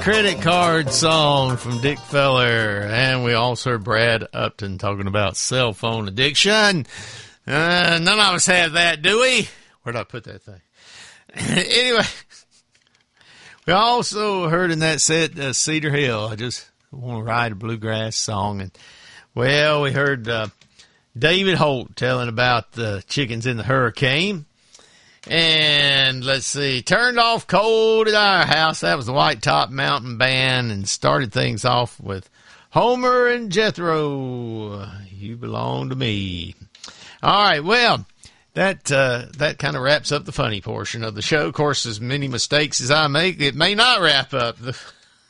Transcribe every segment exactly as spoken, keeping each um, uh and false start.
Credit Card song from Dick Feller. And we also heard Brad Upton talking about cell phone addiction. Uh, none of us have that, do we? Where'd I put that thing? Anyway, we also heard in that set uh, Cedar Hill. I just want to write a bluegrass song. And, well, we heard uh, David Holt telling about the chickens in the hurricane. And let's see, Turned Off Cold at Our House. That was the White Top Mountain Band, and started things off with Homer and Jethro. You Belong to Me. All right, well, that uh, that kind of wraps up the funny portion of the show. Of course, as many mistakes as I make, it may not wrap up the.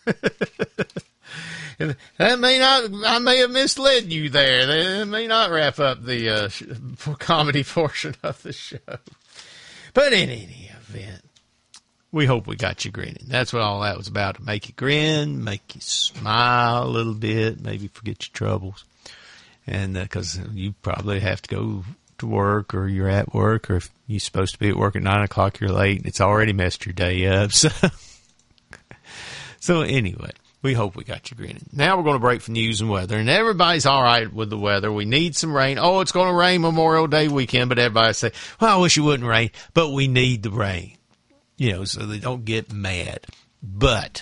That may not, I may have misled you there. That may not wrap up the uh, comedy portion of the show. But in any event, we hope we got you grinning. That's what all that was about, to make you grin, make you smile a little bit, maybe forget your troubles. And because uh, you probably have to go to work, or you're at work, or if you're supposed to be at work at nine o'clock, you're late, and it's already messed your day up. So, so anyway, we hope we got you grinning. Now we're going to break for news and weather, and everybody's all right with the weather. We need some rain. Oh, it's going to rain Memorial Day weekend, but everybody say, well, I wish it wouldn't rain, but we need the rain, you know, so they don't get mad. But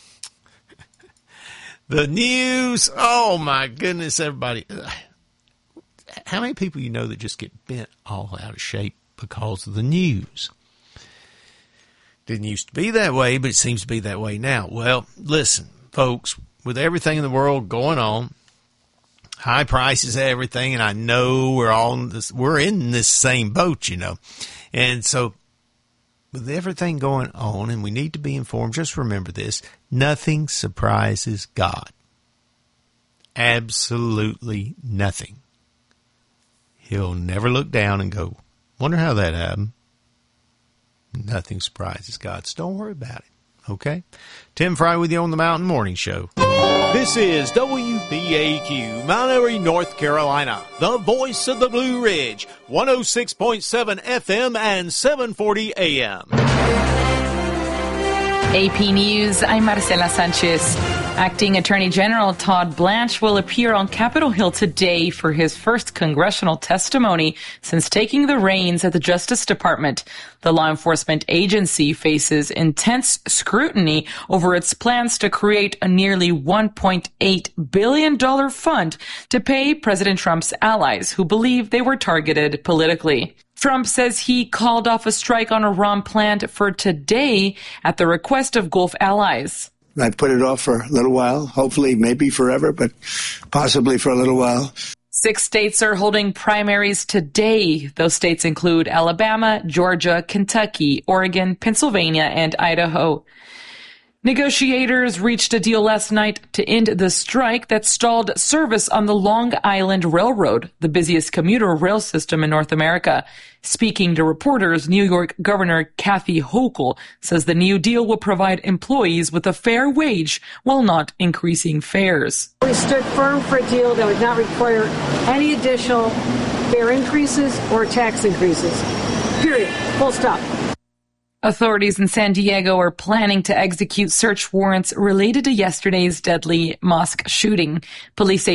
the news, oh my goodness, everybody. How many people you know that just get bent all out of shape because of the news? Didn't used to be that way, but it seems to be that way now. Well, listen, folks, with everything in the world going on, high prices, everything, and I know we're all in this, we're in this same boat, you know. And so with everything going on, and we need to be informed, just remember this, nothing surprises God. Absolutely nothing. He'll never look down and go, wonder how that happened. Nothing surprises God, so don't worry about it, okay? Tim Fry with you on the Mountain Morning Show. This is W B A Q, Mount Airy, North Carolina, the voice of the Blue Ridge, one oh six point seven F M and seven forty A M. A P News, I'm Marcela Sanchez. Acting Attorney General Todd Blanche will appear on Capitol Hill today for his first congressional testimony since taking the reins at the Justice Department. The law enforcement agency faces intense scrutiny over its plans to create a nearly one point eight billion dollars fund to pay President Trump's allies who believe they were targeted politically. Trump says he called off a strike on Iran planned for today at the request of Gulf allies. I put it off for a little while, hopefully maybe forever, but possibly for a little while. Six states are holding primaries today. Those states include Alabama, Georgia, Kentucky, Oregon, Pennsylvania, and Idaho. Negotiators reached a deal last night to end the strike that stalled service on the Long Island Railroad, the busiest commuter rail system in North America. Speaking to reporters, New York Governor Kathy Hochul says the new deal will provide employees with a fair wage while not increasing fares. We stood firm for a deal that would not require any additional fare increases or tax increases. Period. Full stop. Authorities in San Diego are planning to execute search warrants related to yesterday's deadly mosque shooting. Police say